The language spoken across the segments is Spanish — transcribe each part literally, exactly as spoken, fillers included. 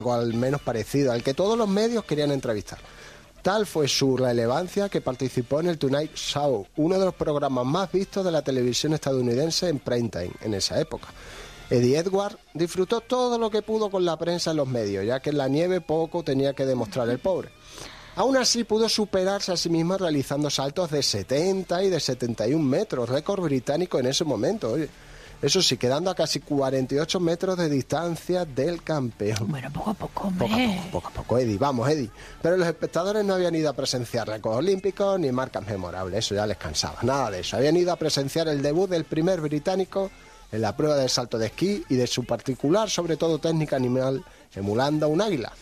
algo al menos parecido, al que todos los medios querían entrevistar. Tal fue su relevancia que participó en el Tonight Show, uno de los programas más vistos de la televisión estadounidense en prime time en esa época. Eddie Edwards disfrutó todo lo que pudo con la prensa en los medios, ya que en la nieve poco tenía que demostrar el pobre. Aún así pudo superarse a sí mismo realizando saltos de setenta y de setenta y un metros, récord británico en ese momento, oye. Eso sí, quedando a casi cuarenta y ocho metros de distancia del campeón. Bueno, poco a poco, hombre. Poco a poco, poco a poco, Eddie. Vamos, Eddie. Pero los espectadores no habían ido a presenciar récords olímpicos ni marcas memorables. Eso ya les cansaba. Nada de eso. Habían ido a presenciar el debut del primer británico en la prueba del salto de esquí y de su particular, sobre todo, técnica animal, emulando a un águila.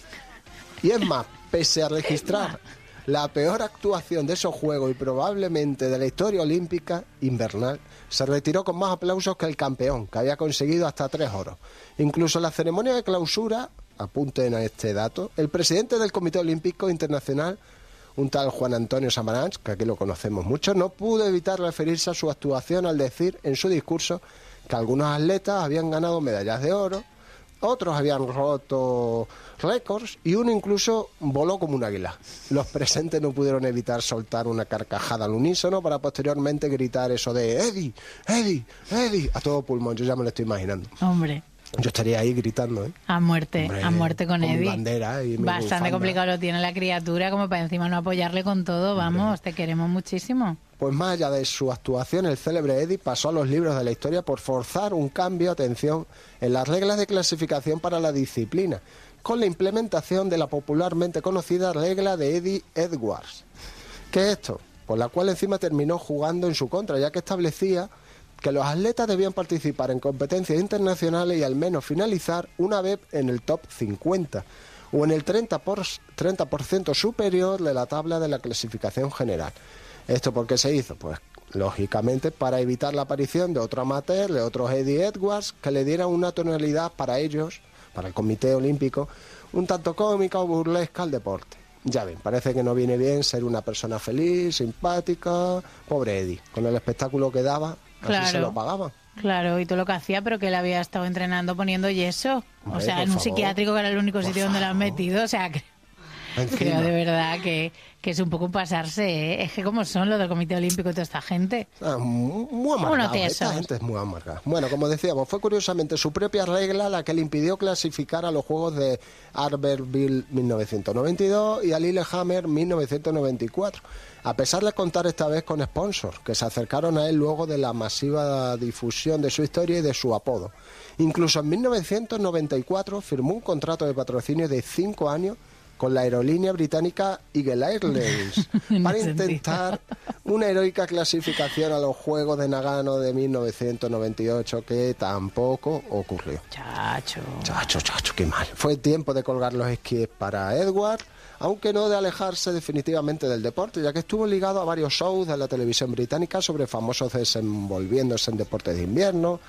Y es más, pese a registrar la peor actuación de esos Juegos y probablemente de la historia olímpica invernal, se retiró con más aplausos que el campeón, que había conseguido hasta tres oros. Incluso en la ceremonia de clausura, apunten a este dato, el presidente del Comité Olímpico Internacional, un tal Juan Antonio Samaranch, que aquí lo conocemos mucho, no pudo evitar referirse a su actuación al decir en su discurso que algunos atletas habían ganado medallas de oro, otros habían roto récords y uno incluso voló como un águila. Los presentes no pudieron evitar soltar una carcajada al unísono para posteriormente gritar eso de Eddie, Eddie, Eddie, a todo pulmón. Yo ya me lo estoy imaginando. Hombre. Yo estaría ahí gritando, ¿eh? A muerte, Hombre, a muerte con, con Eddie. Mi bandera y mi Bastante bufanda. Complicado lo tiene la criatura, como para encima no apoyarle con todo. Vamos, Hombre. Te queremos muchísimo. Pues más allá de su actuación, el célebre Eddie pasó a los libros de la historia por forzar un cambio, atención, en las reglas de clasificación para la disciplina, con la implementación de la popularmente conocida regla de Eddie Edwards. ¿Qué es esto? Por la cual encima terminó jugando en su contra, ya que establecía que los atletas debían participar en competencias internacionales y al menos finalizar una vez en el top cincuenta o en el treinta por ciento superior de la tabla de la clasificación general. ¿Esto por qué se hizo? Pues lógicamente para evitar la aparición de otro amateur, de otros Eddie Edwards, que le dieran una tonalidad para ellos, para el Comité Olímpico, un tanto cómica o burlesca al deporte. Ya ven, parece que no viene bien ser una persona feliz, simpática. Pobre Eddie, con el espectáculo que daba, claro, así se lo pagaba. Claro, y todo lo que hacía, pero que él había estado entrenando poniendo yeso. Hombre, o sea, en un favor, psiquiátrico que era el único sitio donde lo han metido. O sea, que... creo de verdad que, que es un poco pasarse, ¿eh? Es que como son los del Comité Olímpico y toda esta gente. Ah, muy amargado, esta gente es muy amargada. Bueno, como decíamos, fue curiosamente su propia regla la que le impidió clasificar a los Juegos de Albertville mil novecientos noventa y dos y a Lillehammer mil novecientos noventa y cuatro, a pesar de contar esta vez con sponsors que se acercaron a él luego de la masiva difusión de su historia y de su apodo. Incluso en mil novecientos noventa y cuatro firmó un contrato de patrocinio de cinco años con la aerolínea británica Eagle Airlines para intentar una heroica clasificación a los Juegos de Nagano de mil novecientos noventa y ocho, que tampoco ocurrió. Chacho. Chacho, chacho, qué mal. Fue tiempo de colgar los esquíes para Edward, aunque no de alejarse definitivamente del deporte, ya que estuvo ligado a varios shows de la televisión británica sobre famosos desenvolviéndose en deportes de invierno.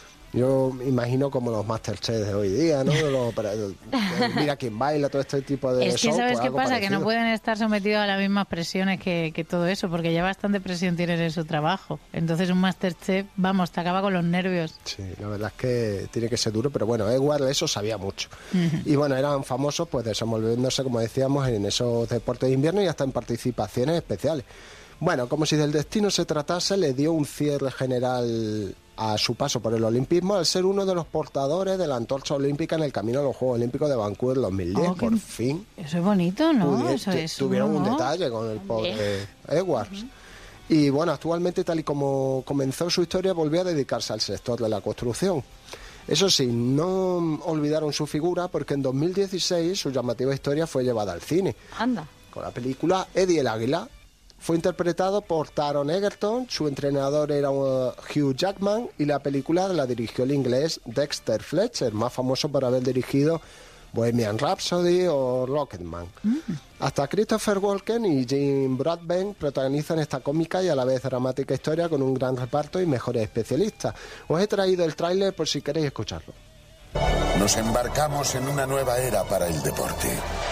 Yo imagino como los Masterchef de hoy día, ¿no? Los, para, mira quién baila, todo este tipo de Es que show, ¿sabes pues qué algo pasa? parecido. Que no pueden estar sometidos a las mismas presiones que, que todo eso, porque ya bastante presión tienen en su trabajo. Entonces un Masterchef, vamos, te acaba con los nervios. Sí, la verdad es que tiene que ser duro, pero bueno, Edward eso sabía mucho. Uh-huh. Y bueno, eran famosos pues desenvolviéndose, como decíamos, en esos deportes de invierno y hasta en participaciones especiales. Bueno, como si del destino se tratase, le dio un cierre general a su paso por el olimpismo al ser uno de los portadores de la antorcha olímpica en el camino a los Juegos Olímpicos de Vancouver dos mil diez, oh, por fin. Eso es bonito, ¿no? Pudieron, eso es tuvieron ¿no? un detalle con el pobre Edwards. Uh-huh. Y bueno, actualmente, tal y como comenzó su historia, volvió a dedicarse al sector de la construcción. Eso sí, no olvidaron su figura porque en dos mil dieciséis su llamativa historia fue llevada al cine. Anda. Con la película Eddie el Águila. Fue interpretado por Taron Egerton, su entrenador era Hugh Jackman y la película la dirigió el inglés Dexter Fletcher, más famoso por haber dirigido Bohemian Rhapsody o Rocketman. Mm. Hasta Christopher Walken y Jim Broadbent protagonizan esta cómica y a la vez dramática historia con un gran reparto y mejores especialistas. Os he traído el tráiler por si queréis escucharlo. Nos embarcamos en una nueva era para el deporte.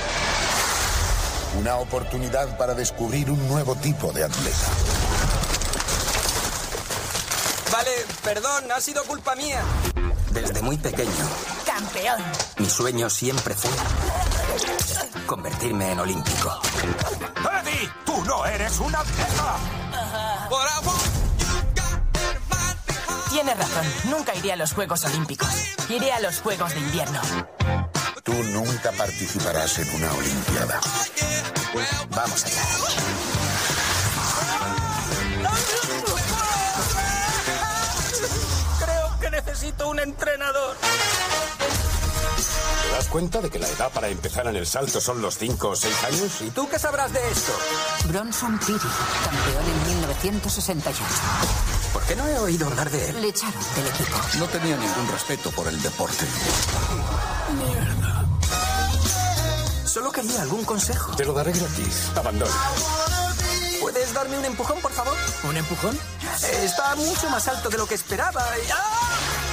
Una oportunidad para descubrir un nuevo tipo de atleta. Vale, perdón, ha sido culpa mía. Desde muy pequeño, campeón. Mi sueño siempre fue convertirme en olímpico. ¡Eddie! ¡Tú no eres una atleta! Tienes razón. Nunca iré a los Juegos Olímpicos. Iré a los Juegos de Invierno. Tú nunca participarás en una olimpiada. Vamos allá. Creo que necesito un entrenador. ¿Te das cuenta de que la edad para empezar en el salto son los cinco o seis años? ¿Y tú qué sabrás de esto? Bronson Piri, campeón en mil novecientos sesenta y ocho. ¿Por qué no he oído hablar de él? Le echaron del equipo. No tenía ningún respeto por el deporte. Mierda. Solo quería algún consejo. Te lo daré gratis. Abandona. ¿Puedes darme un empujón, por favor? ¿Un empujón? Eh, Está mucho más alto de lo que esperaba. y- ¡Ah!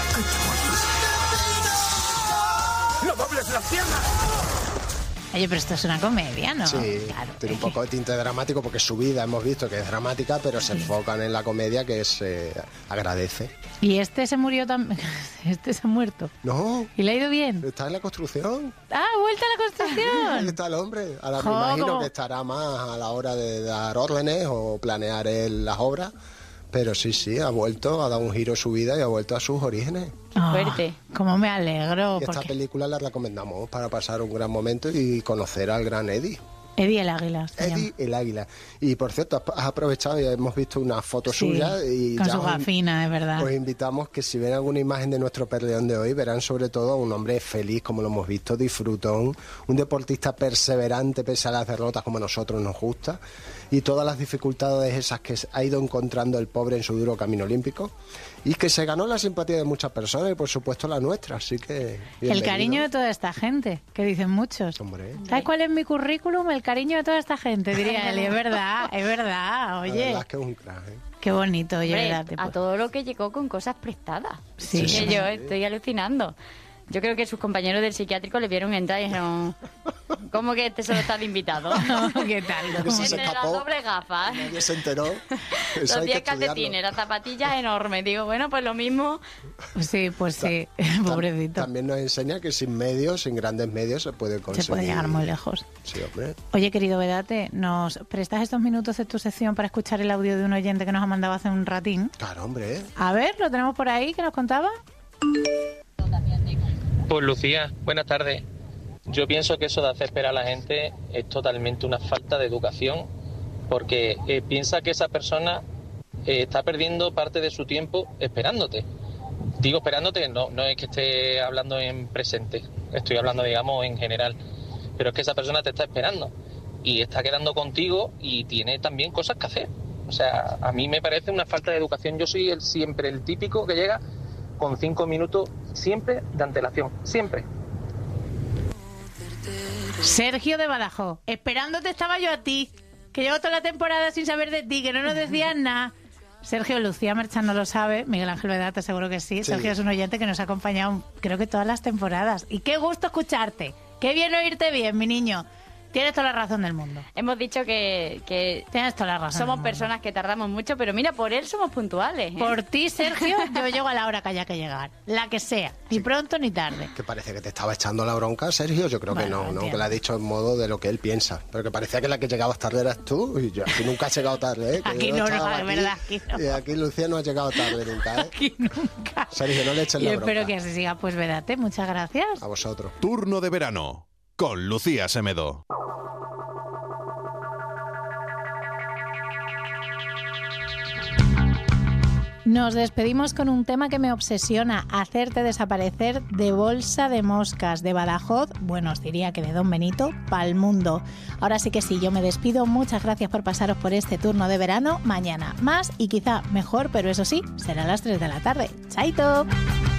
¡No dobles las piernas! Oye, pero esto es una comedia, ¿no? Sí, Claro. tiene un poco de tinte dramático porque su vida hemos visto que es dramática, pero se enfocan en la comedia que es eh, agradece. Y este se murió también. Este se ha muerto. No, ¿Y le ha ido bien? está en la construcción. ¡Ah, vuelta a la Ahí construcción! está el hombre. Ahora me Jo, imagino como- que estará más a la hora de dar órdenes o planear él las obras. Pero sí, sí, ha vuelto, ha dado un giro a su vida y ha vuelto a sus orígenes. Ah, fuerte. Cómo me alegro. Y esta Porque película la recomendamos para pasar un gran momento y conocer al gran Eddie. Eddie el Águila. se Eddie llama. el Águila. Y por cierto, has has aprovechado y hemos visto una foto Sí, suya. Y con ya su os- gafina, es verdad. Os invitamos que si ven alguna imagen de nuestro perleón de hoy, verán sobre todo a un hombre feliz, como lo hemos visto, disfrutón, un deportista perseverante pese a las derrotas como a nosotros nos gusta, y todas las dificultades esas que ha ido encontrando el pobre en su duro camino olímpico, y que se ganó la simpatía de muchas personas y por supuesto la nuestra, así que... El bienvenido. cariño de toda esta gente, que dicen muchos. Hombre, ¿Sabes cuál es mi currículum? El cariño de toda esta gente, diría él. Y es verdad, es verdad. la Oye, verdad es que es un crack, ¿eh? qué bonito, oye, Hombre, verdad. te a puedo- todo lo que llegó con cosas prestadas. Sí, Que sí. yo estoy alucinando. Yo creo que sus compañeros del psiquiátrico le vieron entrar y dijeron, ¿cómo que este solo está de invitado? ¿Qué tal? Porque si se Entre las escapó, dobles gafas, nadie se enteró. Eso los hay que diez estudiarlo. calcetines, las zapatillas enormes. Digo, bueno, pues lo mismo. Sí, pues sí, pobrecito. También nos enseña que sin medios, sin grandes medios, se puede conseguir. Se puede llegar muy lejos. Sí, hombre. Oye, querido Vedate, ¿nos prestas estos minutos de tu sección para escuchar el audio de un oyente que nos ha mandado hace un ratín? Claro, hombre. ¿eh? A ver, ¿lo tenemos por ahí? ¿Qué nos contaba? Pues Lucía, buenas tardes. Yo pienso que eso de hacer esperar a la gente es totalmente una falta de educación, porque eh, piensa que esa persona eh, está perdiendo parte de su tiempo esperándote. Digo esperándote, no, no es que esté hablando en presente, estoy hablando, digamos, en general. Pero es que esa persona te está esperando y está quedando contigo y tiene también cosas que hacer. O sea, a mí me parece una falta de educación. Yo soy el, siempre el típico que llega con cinco minutos siempre de antelación, siempre. Sergio de Badajoz, esperándote estaba yo a ti, que llevo toda la temporada sin saber de ti, que no nos decías nada. Sergio, Lucía Merchan no lo sabe, Miguel Ángel Vedate seguro que sí. Sí. Sergio es un oyente que nos ha acompañado creo que todas las temporadas. Y qué gusto escucharte, qué bien oírte bien, mi niño. Tienes toda la razón del mundo. Hemos dicho que, que Tienes toda la razón. somos del mundo. personas que tardamos mucho, pero mira, por él somos puntuales. ¿eh? Por ti, Sergio, yo llego a la hora que haya que llegar. La que sea, ni pronto ni tarde. Que parece que te estaba echando la bronca, Sergio. Yo creo Bueno, que no, ¿no? entiendo. Que le ha dicho en modo de lo que él piensa. Pero que parecía que la que llegabas tarde eras tú. Y yo aquí nunca he llegado tarde, ¿eh? Que Aquí yo no, no, estaba es verdad, aquí no. Y aquí Lucía no ha llegado tarde nunca, ¿eh? Aquí nunca. Sergio, no le eches Y la espero bronca. que así siga. Pues Vedate, muchas gracias. A vosotros. Turno de verano con Lucía Semedo. Nos despedimos con un tema que me obsesiona, hacerte desaparecer de Bolsa de Moscas, de Badajoz, bueno, os diría que de Don Benito, pa'l mundo. Ahora sí que sí, yo me despido, muchas gracias por pasaros por este turno de verano, mañana más y quizá mejor, pero eso sí, será a las tres de la tarde. ¡Chaito!